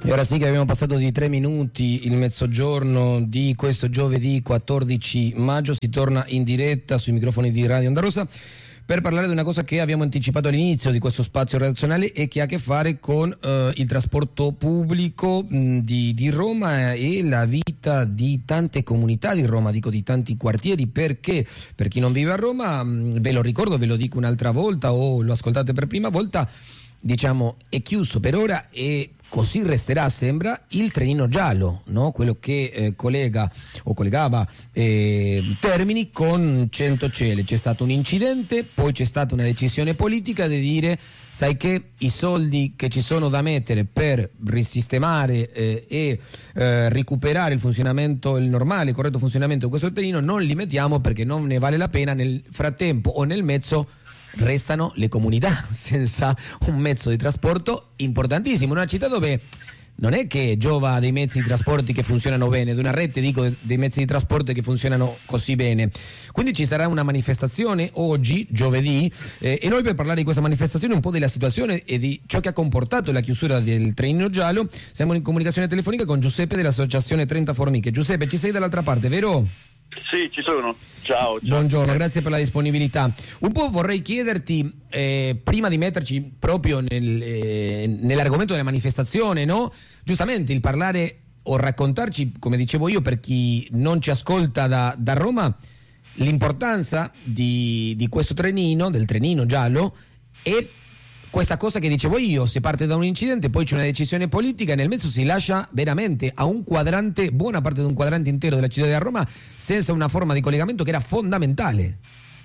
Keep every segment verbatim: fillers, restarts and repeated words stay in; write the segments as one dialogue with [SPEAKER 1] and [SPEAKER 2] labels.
[SPEAKER 1] E ora sì che abbiamo passato di tre minuti il mezzogiorno di questo giovedì quattordici maggio, si torna in diretta sui microfoni di Radio Onda Rossa per parlare di una cosa che abbiamo anticipato all'inizio di questo spazio redazionale e che ha a che fare con eh, il trasporto pubblico mh, di, di Roma e la vita di tante comunità di Roma, dico di tanti quartieri, perché per chi non vive a Roma, mh, ve lo ricordo, ve lo dico un'altra volta o lo ascoltate per prima volta, diciamo è chiuso per ora e così resterà, sembra, il trenino giallo, no? Quello che eh, collega o collegava eh, Termini con Centocelle. C'è stato un incidente, poi c'è stata una decisione politica di dire, sai che i soldi che ci sono da mettere per risistemare eh, e eh, recuperare il funzionamento, il normale, il corretto funzionamento di questo trenino non li mettiamo perché non ne vale la pena. Nel frattempo o nel mezzo restano le comunità senza un mezzo di trasporto importantissimo, una città dove non è che giova dei mezzi di trasporti che funzionano bene, di una rete, dico, dei mezzi di trasporto che funzionano così bene. Quindi ci sarà una manifestazione oggi, giovedì, eh, e noi per parlare di questa manifestazione, un po' della situazione e di ciò che ha comportato la chiusura del trenino giallo, siamo in comunicazione telefonica con Giuseppe dell'associazione trenta Formiche. Giuseppe, ci sei dall'altra parte, vero?
[SPEAKER 2] Sì, ci sono. Ciao, ciao.
[SPEAKER 1] Buongiorno, grazie per la disponibilità. Un po' vorrei chiederti, eh, prima di metterci proprio nel, eh, nell'argomento della manifestazione, no? Giustamente il parlare o raccontarci, come dicevo io, per chi non ci ascolta da, da Roma, l'importanza di, di questo trenino, del trenino giallo, e questa cosa che dicevo io, si parte da un incidente, poi c'è una decisione politica e nel mezzo si lascia veramente a un quadrante, buona parte di un quadrante intero della città di Roma, senza una forma di collegamento che era fondamentale.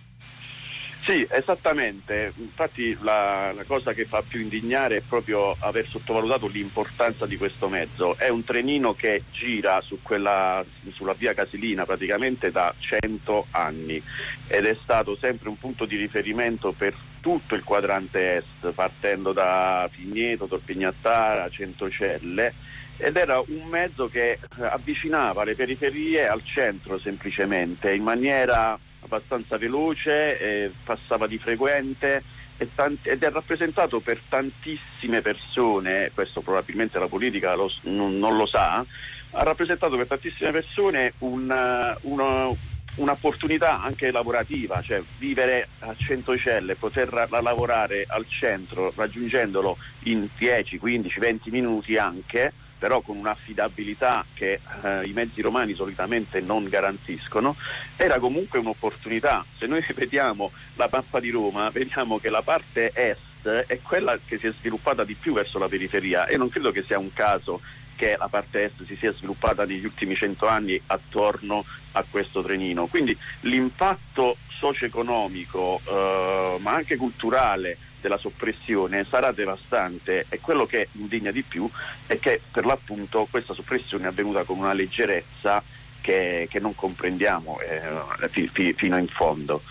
[SPEAKER 2] Sì, esattamente. Infatti la, la cosa che fa più indignare è proprio aver sottovalutato l'importanza di questo mezzo. È un trenino che gira su quella, sulla via Casilina praticamente da cento anni ed è stato sempre un punto di riferimento per tutto il quadrante est, partendo da Pigneto, Torpignattara, Centocelle, ed era un mezzo che avvicinava le periferie al centro semplicemente, in maniera abbastanza veloce, eh, passava di frequente e tanti, ed è rappresentato per tantissime persone, questo probabilmente la politica lo, non, non lo sa, ha rappresentato per tantissime persone un, uno, un'opportunità anche lavorativa, cioè vivere a Centocelle, poter lavorare al centro raggiungendolo in dieci, quindici, venti minuti anche, però con un'affidabilità che eh, i mezzi romani solitamente non garantiscono, era comunque un'opportunità. Se noi vediamo la mappa di Roma, vediamo che la parte est è quella che si è sviluppata di più verso la periferia e non credo che sia un caso che la parte est si sia sviluppata negli ultimi cento anni attorno a questo trenino. Quindi l'impatto socio-economico eh, ma anche culturale della soppressione sarà devastante e quello che indigna di più è che per l'appunto questa soppressione è avvenuta con una leggerezza che, che non comprendiamo eh, fi, fi, fino in fondo.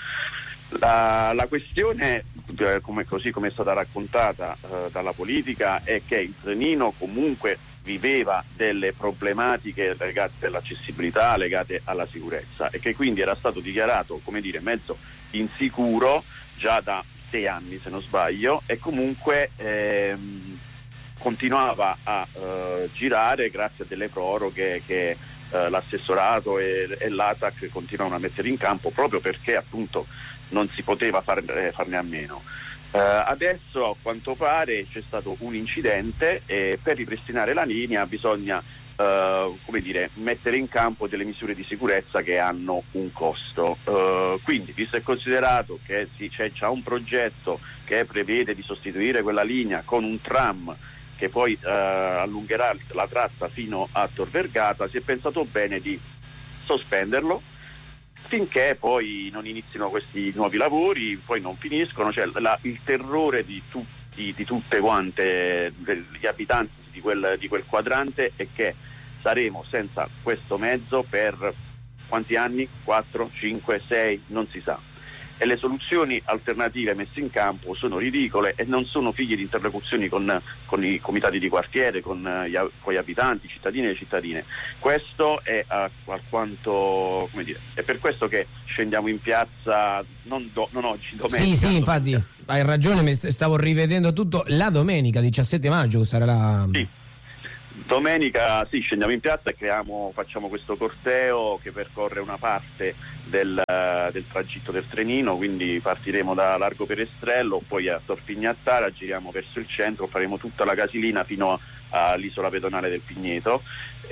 [SPEAKER 2] La, la questione, eh, come, così come è stata raccontata eh, dalla politica, è che il trenino comunque viveva delle problematiche legate all'accessibilità, legate alla sicurezza e che quindi era stato dichiarato, come dire, mezzo insicuro già da sei anni se non sbaglio e comunque ehm, continuava a eh, girare grazie a delle proroghe che eh, l'assessorato e, e l'A T A C continuano a mettere in campo proprio perché appunto non si poteva far, eh, farne a meno. Uh, adesso a quanto pare c'è stato un incidente e per ripristinare la linea bisogna uh, come dire, mettere in campo delle misure di sicurezza che hanno un costo. Uh, quindi, visto e considerato che sì, c'è già un progetto che prevede di sostituire quella linea con un tram che poi uh, allungherà la tratta fino a Tor Vergata, si è pensato bene di sospenderlo finché poi non inizino questi nuovi lavori, poi non finiscono, cioè la, il terrore di tutti, di tutte quante gli abitanti di quel, di quel quadrante è che saremo senza questo mezzo per quanti anni? quattro, cinque, sei, non si sa. E le soluzioni alternative messe in campo sono ridicole e non sono figlie di interlocuzioni con, con i comitati di quartiere, con gli, con gli abitanti, cittadini e cittadine. Questo è alquanto, come dire, è per questo che scendiamo in piazza non, do, non oggi, domenica.
[SPEAKER 1] Sì, sì, infatti hai ragione, mi stavo rivedendo tutto, la domenica diciassette maggio sarà la...
[SPEAKER 2] Sì. Domenica sì, scendiamo in piazza e creiamo, facciamo questo corteo che percorre una parte del, del tragitto del trenino, quindi partiremo da Largo Perestrello, poi a Tor Pignattara, giriamo verso il centro, faremo tutta la Casilina fino a, all'isola pedonale del Pigneto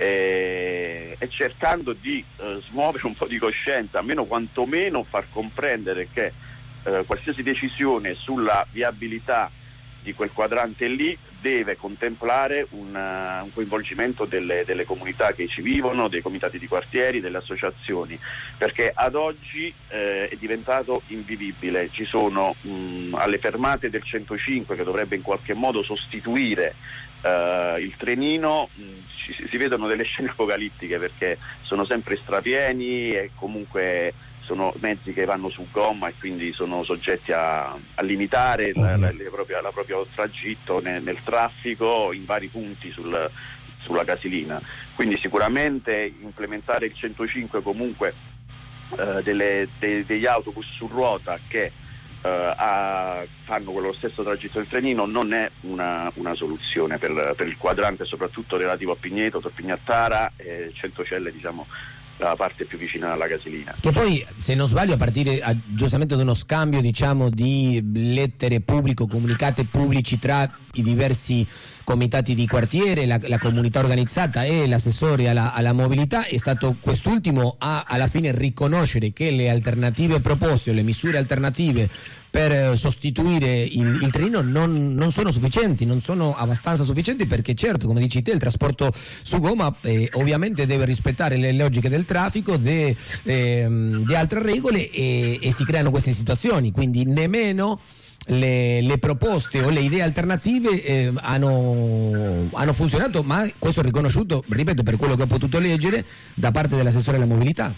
[SPEAKER 2] e, e cercando di eh, smuovere un po' di coscienza, almeno quantomeno far comprendere che eh, qualsiasi decisione sulla viabilità di quel quadrante lì deve contemplare un, uh, un coinvolgimento delle, delle comunità che ci vivono, dei comitati di quartieri, delle associazioni, perché ad oggi eh, è diventato invivibile. Ci sono mh, alle fermate del centocinque, che dovrebbe in qualche modo sostituire uh, il trenino, mh, ci, si vedono delle scene apocalittiche, perché sono sempre strapieni e comunque sono mezzi che vanno su gomma e quindi sono soggetti a, a limitare la, la, la propria, la proprio tragitto nel, nel traffico in vari punti sul, sulla Casilina. Quindi sicuramente implementare il centocinque, comunque eh, delle, de, degli autobus su ruota che eh, ha, fanno quello stesso tragitto del trenino non è una, una soluzione per, per il quadrante, soprattutto relativo a Pigneto, Tor Pignattara e Centocelle, diciamo la parte più vicina alla Casilina.
[SPEAKER 1] Che poi, se non sbaglio, a partire a, giustamente da uno scambio, diciamo, di lettere pubbliche, comunicati pubblici tra i diversi comitati di quartiere, la, la comunità organizzata e l'assessore alla, alla mobilità, è stato quest'ultimo a alla fine riconoscere che le alternative proposte o le misure alternative per sostituire il, il trenino non, non sono sufficienti, non sono abbastanza sufficienti, perché certo, come dici te, il trasporto su gomma eh, ovviamente deve rispettare le logiche del traffico, di eh, altre regole e, e si creano queste situazioni, quindi nemmeno Le, le proposte o le idee alternative eh, hanno, hanno funzionato, ma questo è riconosciuto, ripeto, per quello che ho potuto leggere da parte dell'assessore alla mobilità.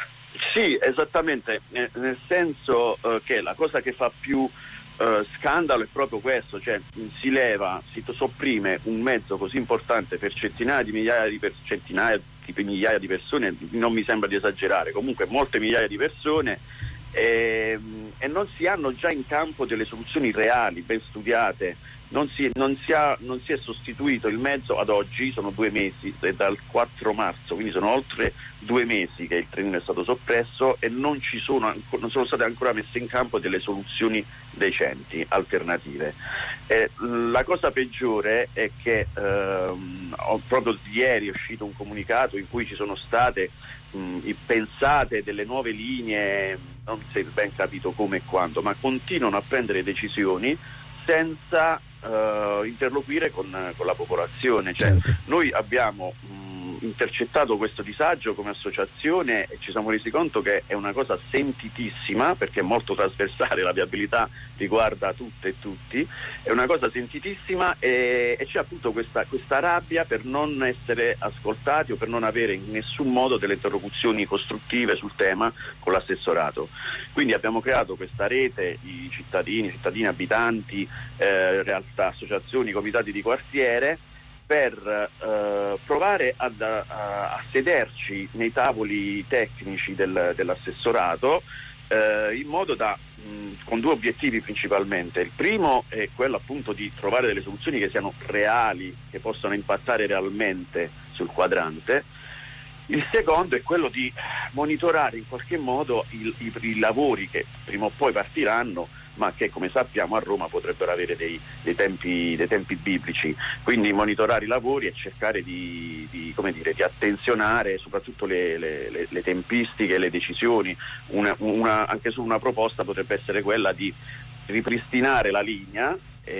[SPEAKER 2] Sì, esattamente, eh, nel senso eh, che la cosa che fa più eh, scandalo è proprio questo, cioè si leva, si sopprime un mezzo così importante per centinaia di migliaia di per- centinaia di migliaia di persone, non mi sembra di esagerare, comunque molte migliaia di persone. E, e non si hanno già in campo delle soluzioni reali, ben studiate, non si, non, si ha, non si è sostituito il mezzo ad oggi, sono due mesi, è dal quattro marzo, quindi sono oltre due mesi che il trenino è stato soppresso e non ci sono, non sono state ancora messe in campo delle soluzioni decenti, alternative. E la cosa peggiore è che ehm, proprio ieri è uscito un comunicato in cui ci sono state mh, pensate delle nuove linee, non si è ben capito come e quando, ma continuano a prendere decisioni senza uh, interloquire con, con la popolazione. Cioè, certo. Noi abbiamo mh, intercettato questo disagio come associazione e ci siamo resi conto che è una cosa sentitissima, perché è molto trasversale, la viabilità riguarda tutte e tutti, è una cosa sentitissima e, e c'è appunto questa, questa rabbia per non essere ascoltati o per non avere in nessun modo delle interlocuzioni costruttive sul tema con l'assessorato. Quindi abbiamo creato questa rete di cittadini, cittadini abitanti, eh, realtà, associazioni, comitati di quartiere, per eh, provare ad, a, a sederci nei tavoli tecnici del, dell'assessorato eh, in modo da, mh, con due obiettivi principalmente. Il primo è quello appunto di trovare delle soluzioni che siano reali, che possano impattare realmente sul quadrante. Il secondo è quello di monitorare in qualche modo il, i, i lavori che prima o poi partiranno, ma che come sappiamo a Roma potrebbero avere dei, dei, tempi, dei tempi biblici. Quindi monitorare i lavori e cercare di, di, come dire, di attenzionare soprattutto le, le, le, le tempistiche e le decisioni. Una, una, anche su una proposta potrebbe essere quella di ripristinare la linea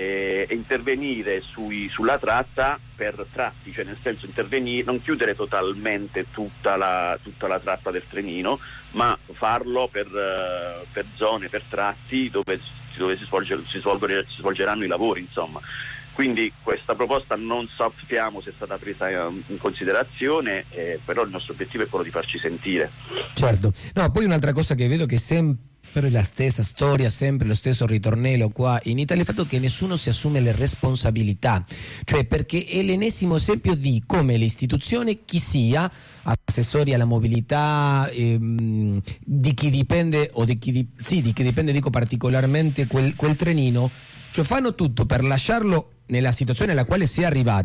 [SPEAKER 2] e intervenire sui, sulla tratta per tratti, cioè nel senso intervenire, non chiudere totalmente tutta la, tutta la tratta del trenino, ma farlo per, uh, per zone, per tratti dove, dove si, svolge, si, svolgere, si svolgeranno i lavori, insomma. Quindi questa proposta non sappiamo se è stata presa in considerazione, eh, però il nostro obiettivo è quello di farci sentire.
[SPEAKER 1] Certo, no, poi un'altra cosa che vedo che sempre per la stessa storia, sempre lo stesso ritornello qua in Italia, il fatto che nessuno si assume le responsabilità, cioè perché è l'ennesimo esempio di come le istituzioni, chi sia, assessori alla mobilità, ehm, di chi dipende o di chi, di, sì, di chi dipende dico particolarmente quel, quel trenino, cioè fanno tutto per lasciarlo nella situazione alla quale si è arrivata,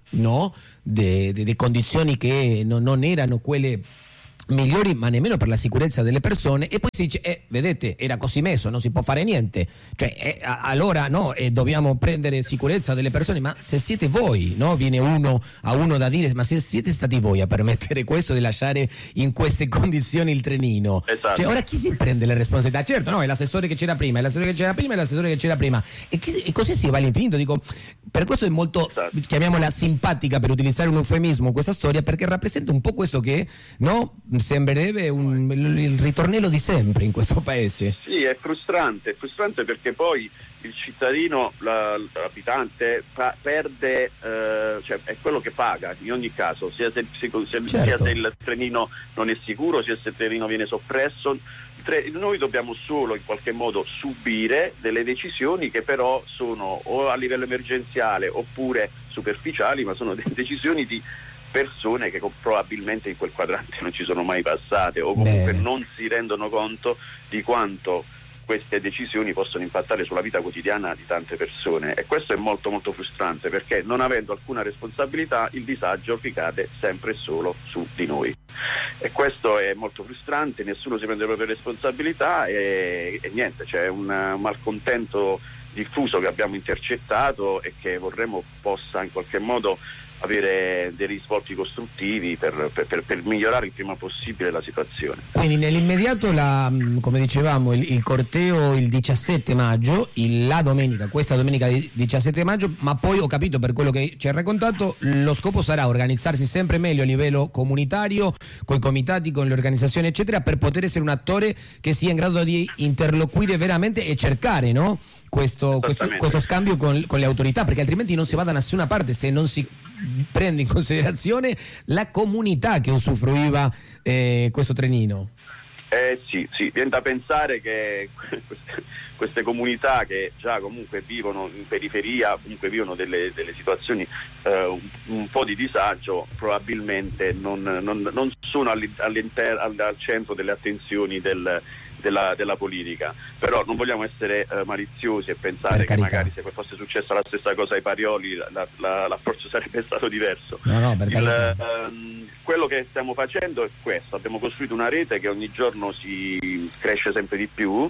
[SPEAKER 1] no? De, de, de condizioni che non, non erano quelle migliori, ma nemmeno per la sicurezza delle persone, e poi si dice eh, vedete, era così messo, non si può fare niente, cioè eh, allora no, eh, dobbiamo prendere sicurezza delle persone. Ma se siete voi, no? Viene uno a uno da dire, ma se siete stati voi a permettere questo, di lasciare in queste condizioni il trenino,
[SPEAKER 2] esatto.
[SPEAKER 1] Cioè ora chi si prende le responsabilità? Certo, no, è l'assessore che c'era prima, è l'assessore che c'era prima, è l'assessore che c'era prima, e, chi, e così si va all'infinito. Dico, per questo è molto, esatto, chiamiamola simpatica, per utilizzare un eufemismo, questa storia, perché rappresenta un po' questo che, no, sembrerebbe un, il ritornello di sempre in questo paese.
[SPEAKER 2] Sì, è frustrante, è frustrante perché poi il cittadino, la, l'abitante pa- perde, eh, cioè è quello che paga in ogni caso, sia se, se,
[SPEAKER 1] certo.
[SPEAKER 2] sia se il trenino non è sicuro, sia se il trenino viene soppresso. Tre, noi dobbiamo solo in qualche modo subire delle decisioni che però sono o a livello emergenziale oppure superficiali, ma sono delle decisioni di persone che probabilmente in quel quadrante non ci sono mai passate, o comunque Bene. non si rendono conto di quanto queste decisioni possono impattare sulla vita quotidiana di tante persone, e questo è molto molto frustrante, perché non avendo alcuna responsabilità il disagio ricade sempre e solo su di noi, e questo è molto frustrante, nessuno si prende le proprie responsabilità e, e niente, c'è un, un malcontento diffuso che abbiamo intercettato e che vorremmo possa in qualche modo avere dei risvolti costruttivi per, per, per migliorare il prima possibile la situazione.
[SPEAKER 1] Quindi nell'immediato, la, come dicevamo, il, il corteo il diciassette maggio, il, la domenica, questa domenica diciassette maggio, ma poi ho capito per quello che ci ha raccontato, lo scopo sarà organizzarsi sempre meglio a livello comunitario, con i comitati, con le organizzazioni eccetera, per poter essere un attore che sia in grado di interloquire veramente e cercare, no? questo, questo, questo scambio con, con le autorità, perché altrimenti non si va da nessuna parte se non si prende in considerazione la comunità che usufruiva eh, questo trenino.
[SPEAKER 2] Eh sì, sì, viene da pensare che queste, queste comunità che già comunque vivono in periferia, comunque vivono delle, delle situazioni eh, un, un po' di disagio, probabilmente non, non, non sono all'inter- al, al centro delle attenzioni del Della, della politica, però non vogliamo essere eh, maliziosi e pensare che magari se fosse successa la stessa cosa ai Parioli la, la, l'approccio sarebbe stato diverso.
[SPEAKER 1] No, no, per
[SPEAKER 2] Il, ehm, quello che stiamo facendo è questo: abbiamo costruito una rete che ogni giorno si cresce sempre di più,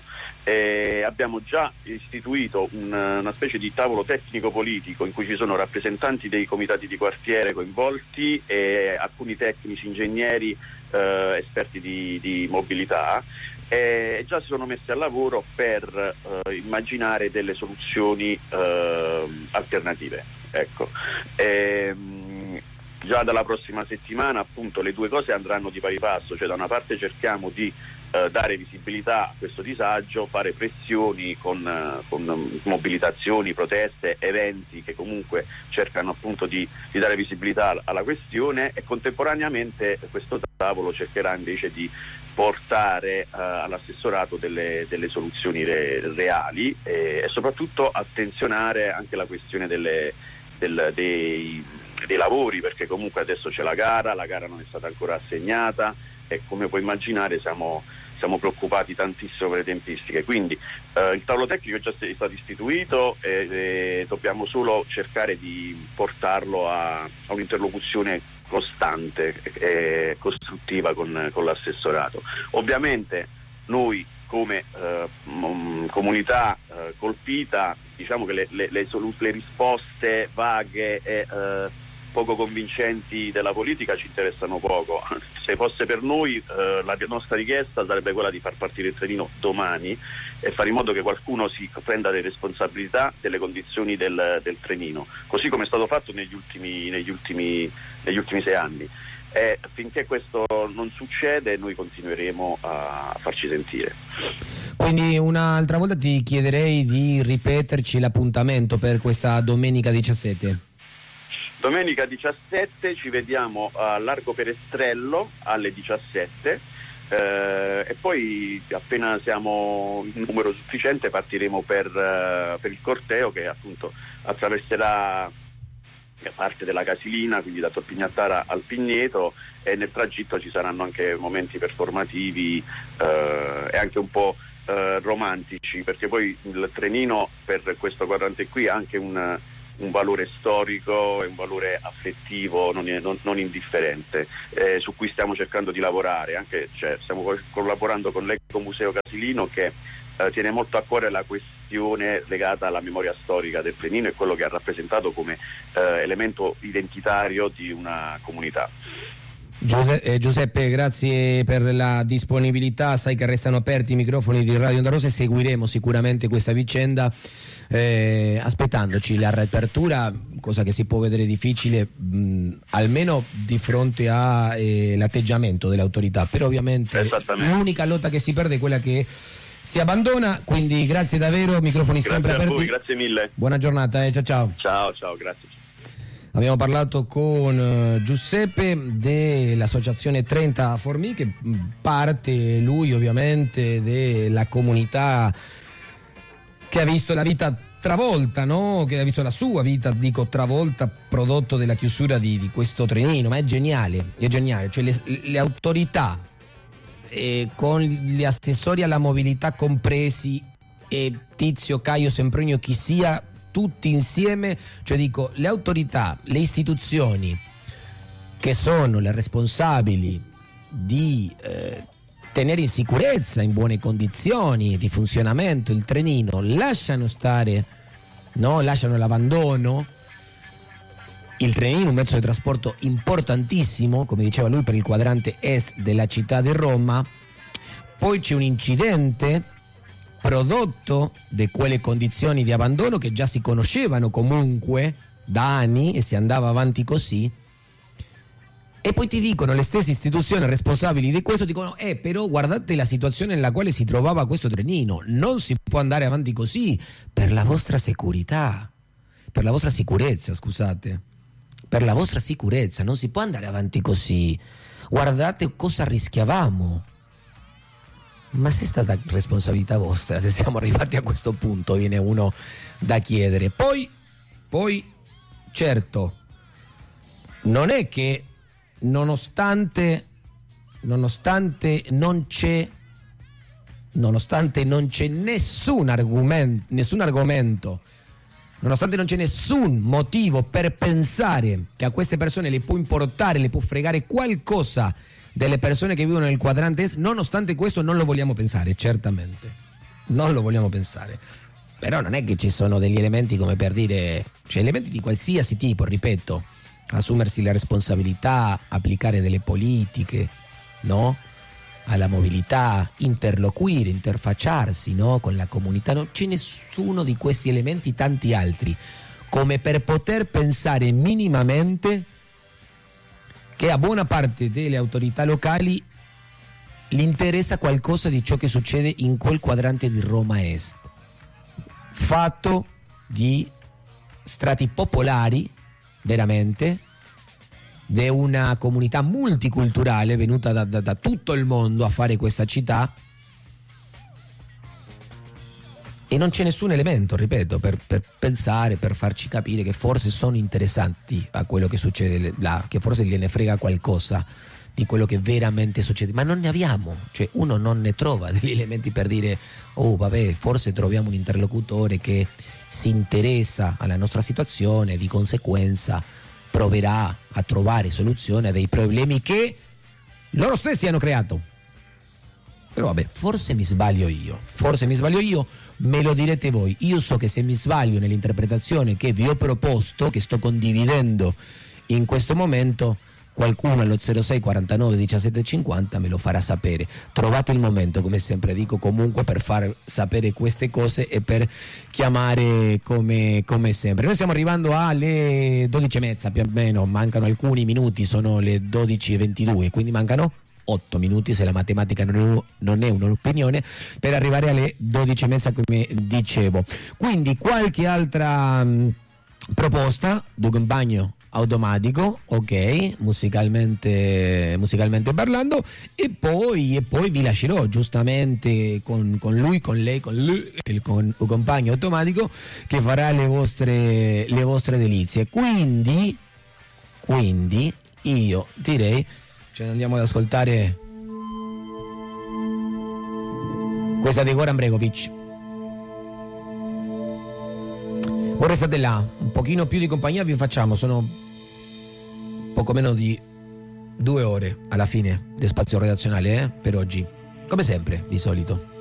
[SPEAKER 2] e abbiamo già istituito un, una specie di tavolo tecnico politico in cui ci sono rappresentanti dei comitati di quartiere coinvolti e alcuni tecnici, ingegneri, eh, esperti di, di mobilità, e già si sono messi al lavoro per eh, immaginare delle soluzioni eh, alternative. Ecco. E, mh, già dalla prossima settimana appunto le due cose andranno di pari passo, cioè da una parte cerchiamo di eh, dare visibilità a questo disagio, fare pressioni con, eh, con mobilitazioni, proteste, eventi che comunque cercano appunto di, di dare visibilità alla questione, e contemporaneamente questo tavolo cercherà invece di portare uh, all'assessorato delle, delle soluzioni re, reali e, e soprattutto attenzionare anche la questione delle, del, dei, dei lavori, perché comunque adesso c'è la gara, la gara non è stata ancora assegnata e come puoi immaginare siamo, siamo preoccupati tantissimo per le tempistiche, quindi uh, il tavolo tecnico è già stato istituito e, e dobbiamo solo cercare di portarlo a, a un'interlocuzione costante e costruttiva con, con l'assessorato. Ovviamente noi come eh, m- comunità eh, colpita, diciamo che le, le, le, solu- le risposte vaghe e eh, poco convincenti della politica ci interessano poco. Se fosse per noi eh, la nostra richiesta sarebbe quella di far partire il trenino domani e fare in modo che qualcuno si prenda le responsabilità delle condizioni del, del trenino, così come è stato fatto negli ultimi, negli ultimi, negli ultimi sei anni. E finché questo non succede noi continueremo a, a farci sentire.
[SPEAKER 1] Quindi un'altra volta ti chiederei di ripeterci l'appuntamento per questa domenica diciassette.
[SPEAKER 2] Domenica diciassette ci vediamo a Largo Perestrello alle diciassette. Eh, e poi appena siamo in numero sufficiente partiremo per, uh, per il corteo che appunto attraverserà parte della Casilina, quindi da Torpignattara al Pigneto, e nel tragitto ci saranno anche momenti performativi uh, e anche un po' uh, romantici, perché poi il trenino per questo quadrante qui ha anche un un valore storico e un valore affettivo non, non, non indifferente, eh, su cui stiamo cercando di lavorare. Anche, cioè, stiamo collaborando con l'Ecomuseo Casilino, che eh, tiene molto a cuore la questione legata alla memoria storica del Pennino e quello che ha rappresentato come eh, elemento identitario di una comunità.
[SPEAKER 1] Giuseppe, grazie per la disponibilità. Sai che restano aperti i microfoni di Radio Onda Rossa e seguiremo sicuramente questa vicenda, eh, aspettandoci la riapertura, cosa che si può vedere difficile, mh, almeno di fronte all'atteggiamento eh, delle autorità. Però ovviamente l'unica lotta che si perde è quella che si abbandona, quindi grazie davvero, microfoni
[SPEAKER 2] grazie
[SPEAKER 1] sempre
[SPEAKER 2] a
[SPEAKER 1] aperti.
[SPEAKER 2] Voi, grazie mille.
[SPEAKER 1] Buona giornata, eh, ciao ciao.
[SPEAKER 2] Ciao, ciao, grazie.
[SPEAKER 1] Abbiamo parlato con uh, Giuseppe dell'associazione trenta for Me, che parte lui ovviamente della comunità che ha visto la vita travolta, no? Che ha visto la sua vita, dico travolta, prodotto della chiusura di, di questo trenino, ma è geniale, è geniale, cioè le, le autorità eh, con gli assessori alla mobilità compresi e Tizio, Caio, Sempronio, chi sia, tutti insieme, cioè dico, le autorità, le istituzioni che sono le responsabili di eh, tenere in sicurezza, in buone condizioni di funzionamento il trenino, lasciano stare, no? Lasciano l'abbandono. Il trenino è un mezzo di trasporto importantissimo, come diceva lui, per il quadrante est della città di Roma. Poi c'è un incidente prodotto di quelle condizioni di abbandono che già si conoscevano comunque da anni e si andava avanti così, e poi ti dicono le stesse istituzioni responsabili di questo, dicono eh però guardate la situazione nella quale si trovava questo trenino, non si può andare avanti così per la vostra sicurezza, per la vostra sicurezza, scusate, per la vostra sicurezza non si può andare avanti così, guardate cosa rischiavamo. Ma se è stata responsabilità vostra, se siamo arrivati a questo punto, viene uno da chiedere. Poi, poi, certo, non è che nonostante, nonostante non c'è, nonostante non c'è nessun argomento, nessun argomento, nonostante non c'è nessun motivo per pensare che a queste persone le può importare, le può fregare qualcosa delle persone che vivono nel quadrante est, nonostante questo non lo vogliamo pensare, certamente, non lo vogliamo pensare, però non è che ci sono degli elementi come per dire, cioè elementi di qualsiasi tipo, ripeto, assumersi la responsabilità, applicare delle politiche, no? Alla mobilità, interloquire, interfacciarsi, no? Con la comunità, non c'è nessuno di questi elementi, tanti altri, come per poter pensare minimamente che a buona parte delle autorità locali gli interessa qualcosa di ciò che succede in quel quadrante di Roma Est, fatto di strati popolari, veramente, di una comunità multiculturale venuta da, da, da tutto il mondo a fare questa città, e non c'è nessun elemento, ripeto, per, per pensare, per farci capire che forse sono interessanti a quello che succede là, che forse gliene frega qualcosa di quello che veramente succede, ma non ne abbiamo, cioè uno non ne trova degli elementi per dire oh vabbè, forse troviamo un interlocutore che si interessa alla nostra situazione, di conseguenza proverà a trovare soluzione a dei problemi che loro stessi hanno creato. Però vabbè, forse mi sbaglio io, forse mi sbaglio io, me lo direte voi. Io so che se mi sbaglio nell'interpretazione che vi ho proposto, che sto condividendo in questo momento, qualcuno allo zero sei quarantanove diciassette cinquanta me lo farà sapere. Trovate il momento, come sempre dico, comunque per far sapere queste cose e per chiamare come, come sempre. Noi stiamo arrivando alle dodici e mezza più o meno, mancano alcuni minuti, sono le dodici e ventidue, quindi mancano otto minuti, se la matematica non è, non è un'opinione, per arrivare alle dodici e mezza, come dicevo. Quindi qualche altra mh, proposta, dunque un bagno automatico, ok, musicalmente, musicalmente parlando, e poi, e poi vi lascerò giustamente con, con lui, con lei, con lui, il, con un compagno automatico che farà le vostre, le vostre delizie. Quindi, quindi io direi, ce ne andiamo ad ascoltare questa di Goran Bregovic. Voi restate là, un pochino più di compagnia vi facciamo, sono poco meno di due ore alla fine del spazio redazionale, eh, per oggi, come sempre di solito.